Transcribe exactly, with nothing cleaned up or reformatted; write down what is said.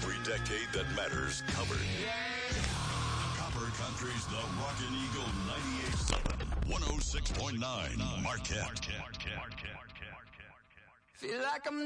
Every decade that matters covered. Copper Country's The Rockin' Eagle ninety-eight point seven, one oh six point nine Marquette. Feel like I'm